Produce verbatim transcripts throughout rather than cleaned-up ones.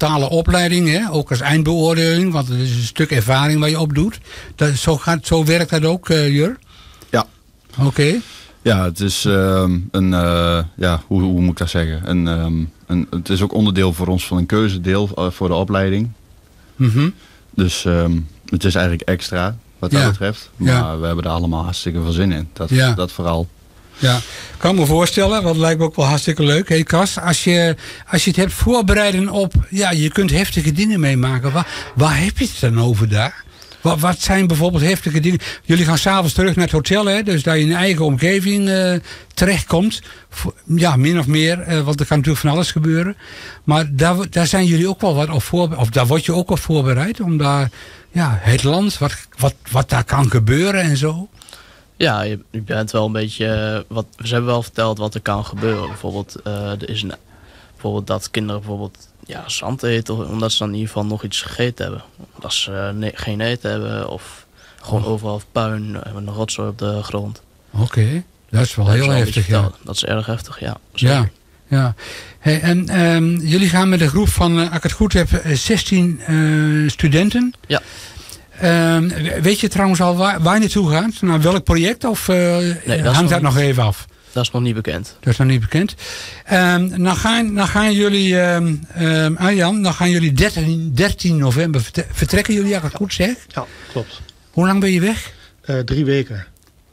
totale opleiding, hè? Ook als eindbeoordeling, want het is een stuk ervaring waar je op doet. Dat, zo, gaat, zo werkt dat ook, uh, Jur? Ja. Oké. Okay. Ja, het is um, een, uh, ja, hoe, hoe moet ik dat zeggen? Een, um, een, het is ook onderdeel voor ons van een keuzedeel uh, voor de opleiding. Mm-hmm. Dus um, het is eigenlijk extra wat dat ja. betreft. Maar ja. we hebben er allemaal hartstikke veel zin in. Dat, ja. dat vooral. Ja, ik kan me voorstellen, want het lijkt me ook wel hartstikke leuk. Hé hey Cas, als je, als je het hebt voorbereiden op, ja, je kunt heftige dingen meemaken. Waar, waar heb je het dan over daar? Wat, wat zijn bijvoorbeeld heftige dingen? Jullie gaan s'avonds terug naar het hotel, hè? Dus dat je in je eigen omgeving uh, terechtkomt. Ja, min of meer, uh, want er kan natuurlijk van alles gebeuren. Maar daar, daar zijn jullie ook wel wat op voorbereid, of daar word je ook op voorbereid. Om daar, ja, het land, wat, wat, wat daar kan gebeuren en zo. Ja, je, je bent wel een beetje, wat, ze hebben wel verteld wat er kan gebeuren. Bijvoorbeeld, uh, er is een, bijvoorbeeld dat kinderen bijvoorbeeld ja, zand eten, omdat ze dan in ieder geval nog iets gegeten hebben. Als ze uh, ne- geen eten hebben of gewoon oh. overal puin, een rotzooi op de grond. Oké, okay. Dat is wel dat heel is heftig. Ja. Dat is erg heftig, ja. Zeker. Ja, ja. Hey, en um, jullie gaan met een groep van, uh, als ik het goed heb, zestien uh, studenten. Ja. Um, weet je trouwens al waar, waar je naartoe gaat? Naar welk project? Of uh, nee, dat hangt dat nog even af? Dat is nog niet bekend. Dat is nog niet bekend. Um, dan, gaan, dan gaan jullie, um, um, Arjan, dan gaan jullie dertien, dertien november vertrekken jullie, als ik het goed zeg? Ja, klopt. Hoe lang ben je weg? Uh, drie weken.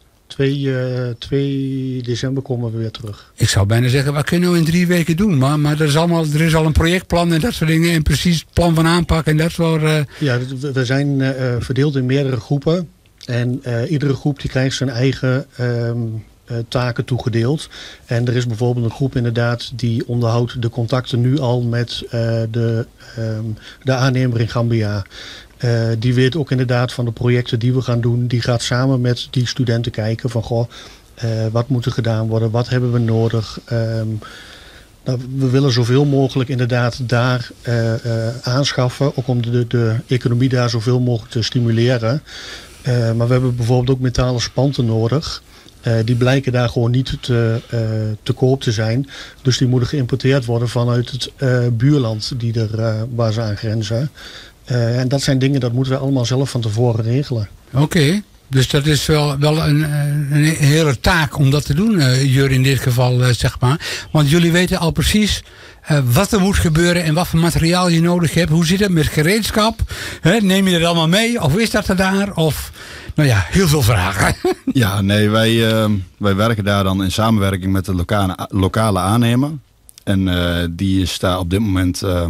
twee december komen we weer terug. Ik zou bijna zeggen, wat kun je nou in drie weken doen? Maar, maar er, is allemaal, er is al een projectplan en dat soort dingen. En precies het plan van aanpak en dat soort... Uh... Ja, we zijn uh, verdeeld in meerdere groepen. En uh, iedere groep die krijgt zijn eigen um, uh, taken toegedeeld. En er is bijvoorbeeld een groep inderdaad die onderhoudt de contacten nu al met uh, de, um, de aannemer in Gambia. Uh, die weet ook inderdaad van de projecten die we gaan doen. Die gaat samen met die studenten kijken van goh, uh, wat moet er gedaan worden? Wat hebben we nodig? Um, nou, we willen zoveel mogelijk inderdaad daar uh, uh, aanschaffen. Ook om de, de economie daar zoveel mogelijk te stimuleren. Uh, maar we hebben bijvoorbeeld ook metalen spanten nodig. Uh, die blijken daar gewoon niet te, uh, te koop te zijn. Dus die moeten geïmporteerd worden vanuit het uh, buurland die er, uh, waar ze aan grenzen. Uh, en dat zijn dingen, dat moeten we allemaal zelf van tevoren regelen. Oké, okay. Dus dat is wel, wel een, een hele taak om dat te doen, uh, Jur, in dit geval, uh, zeg maar. Want jullie weten al precies uh, wat er moet gebeuren en wat voor materiaal je nodig hebt. Hoe zit het met gereedschap? He, neem je dat allemaal mee? Of is dat er daar? Of, nou ja, heel veel vragen. Ja, nee, wij, uh, wij werken daar dan in samenwerking met de lokale, lokale aannemer. En uh, die is daar op dit moment... Uh,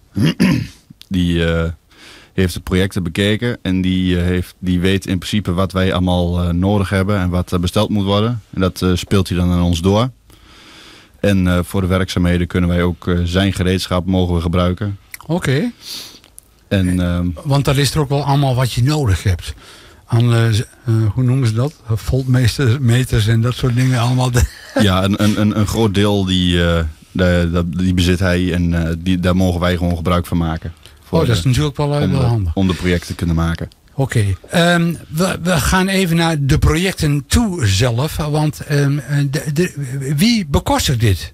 die... Uh, heeft de projecten bekeken en die, uh, heeft, die weet in principe wat wij allemaal uh, nodig hebben en wat uh, besteld moet worden. En dat uh, speelt hij dan aan ons door. En uh, voor de werkzaamheden kunnen wij ook uh, zijn gereedschap mogen we gebruiken. Oké. Okay. En, uh, Want dat is er ook wel allemaal wat je nodig hebt. Aan, uh, uh, hoe noemen ze dat? Voltmeters en dat soort dingen allemaal. Ja, een, een, een groot deel die, uh, de, die bezit hij en uh, die, daar mogen wij gewoon gebruik van maken. Oh, dat is de, natuurlijk wel, om wel de, handig. Om de projecten te kunnen maken. Oké. Okay. Um, we, we gaan even naar de projecten toe zelf. Want um, de, de, wie bekostigt dit?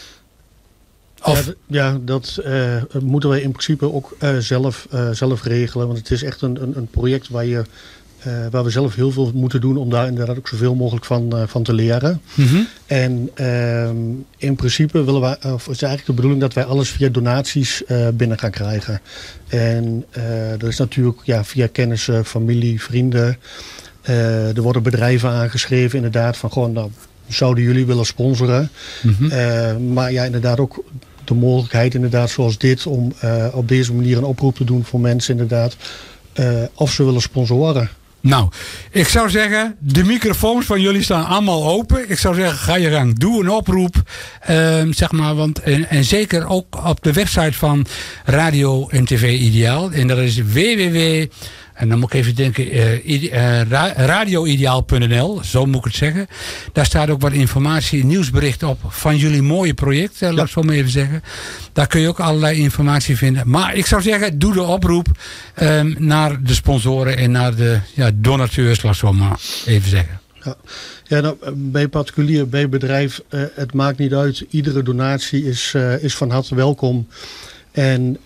Of? Ja, ja, dat uh, moeten wij in principe ook uh, zelf, uh, zelf regelen. Want het is echt een, een, een project waar, je, uh, waar we zelf heel veel moeten doen om daar inderdaad ook zoveel mogelijk van, uh, van te leren. Mm-hmm. En uh, in principe willen wij, of is eigenlijk de bedoeling dat wij alles via donaties uh, binnen gaan krijgen. En uh, dat is natuurlijk ja, via kennissen, familie, vrienden. Uh, er worden bedrijven aangeschreven inderdaad van gewoon, nou, zouden jullie willen sponsoren? Mm-hmm. Uh, maar ja, inderdaad ook de mogelijkheid inderdaad zoals dit om uh, op deze manier een oproep te doen voor mensen inderdaad. Uh, of ze willen sponsoren. Nou, ik zou zeggen, de microfoons van jullie staan allemaal open. Ik zou zeggen, ga je gang, doe een oproep. Uh, zeg maar, want, en, en zeker ook op de website van Radio en T V Ideaal. En dat is w w w. En dan moet ik even denken, uh, uh, radio ideaal punt n l, zo moet ik het zeggen. Daar staat ook wat informatie, nieuwsbericht op van jullie mooie project, uh, laat ik zo maar even zeggen. Daar kun je ook allerlei informatie vinden. Maar ik zou zeggen, doe de oproep um, naar de sponsoren en naar de ja, donateurs, laat ik zo maar even zeggen. Ja, ja nou, bij particulier, bij bedrijf, uh, het maakt niet uit. Iedere donatie is, uh, is van harte welkom. En